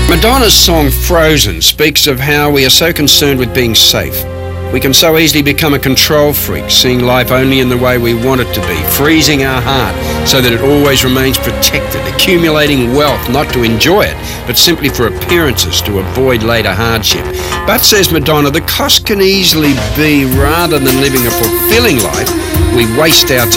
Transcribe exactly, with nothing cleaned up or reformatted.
Madonna's song Frozen speaks of how we are so concerned with being safe. We can so easily become a control freak, seeing life only in the way we want it to be, freezing our heart so that it always remains protected, accumulating wealth not to enjoy it, but simply for appearances to avoid later hardship. But, says Madonna, the cost can easily be, rather than living a fulfilling life, we waste our